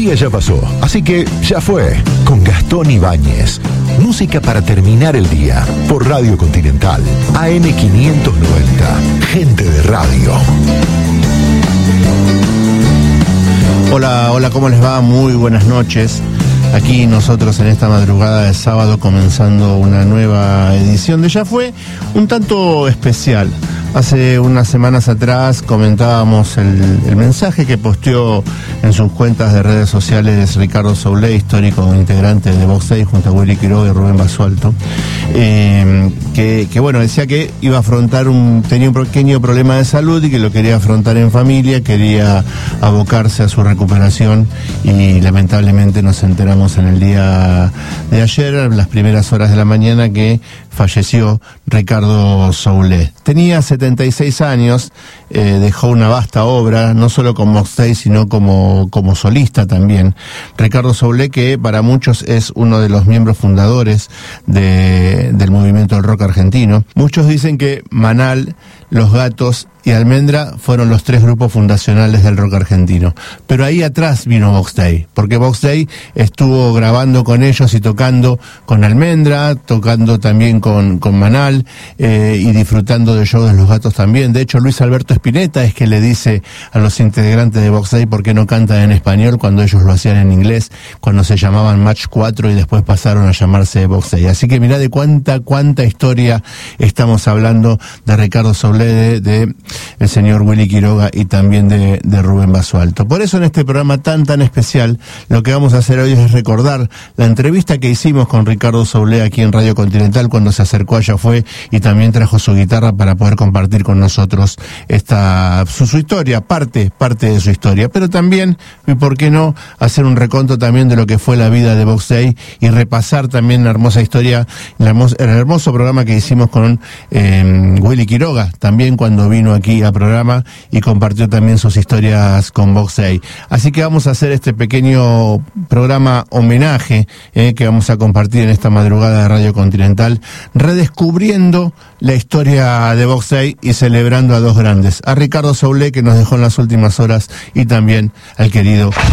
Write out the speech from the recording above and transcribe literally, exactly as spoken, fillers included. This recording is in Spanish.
día ya pasó, así que ya fue, con Gastón Ibáñez. Música para terminar el día, por Radio Continental, A M quinientos noventa, gente de radio. Hola, hola, ¿cómo les va? Muy buenas noches. Aquí nosotros en esta madrugada de sábado comenzando una nueva edición de Ya Fue, un tanto especial. Hace unas semanas atrás comentábamos el, el mensaje que posteó en sus cuentas de redes sociales Ricardo Soule, histórico integrante de Box Day, junto a Willy Quiroga y Rubén Basualto, eh, que, que bueno, decía que iba a afrontar un, tenía un pequeño problema de salud y que lo quería afrontar en familia, quería abocarse a su recuperación y lamentablemente nos enteramos en el día de ayer, en las primeras horas de la mañana, que falleció Ricardo Soule. Tenía setenta y seis años, eh, dejó una vasta obra, no solo como Box Day, sino como, como solista también. Ricardo Soule, que para muchos es uno de los miembros fundadores de, del movimiento del rock argentino. Muchos dicen que Manal, Los Gatos y Almendra fueron los tres grupos fundacionales del rock argentino. Pero ahí atrás vino Box Day, porque Box Day estuvo grabando con ellos y tocando con Almendra, tocando también con, con Manal, eh, y disfrutando del show de Los Gatos también. De hecho, Luis Alberto Spinetta es que le dice a los integrantes de Box Day por qué no cantan en español cuando ellos lo hacían en inglés, cuando se llamaban Match cuatro y después pasaron a llamarse Box Day. Así que mirá de cuánta, cuánta historia estamos hablando de Ricardo Soule, de, de el señor Willy Quiroga y también de, de Rubén Basualto. Por eso en este programa tan tan especial lo que vamos a hacer hoy es recordar la entrevista que hicimos con Ricardo Soule aquí en Radio Continental cuando se acercó a Ya Fue y también trajo su guitarra para poder compartir con nosotros esta su, su historia, parte, parte de su historia, pero también, y por qué no, hacer un reconto también de lo que fue la vida de Box Day y repasar también la hermosa historia, la hermosa, el hermoso programa que hicimos con eh, Willy Quiroga, también cuando vino aquí al programa y compartió también sus historias con Box Day. Así que vamos a hacer este pequeño programa homenaje eh, que vamos a compartir en esta madrugada de Radio Continental, redescubriendo la historia de Box Day y celebrando a dos grandes, a Ricardo Soule, que nos dejó en las últimas horas, y también al querido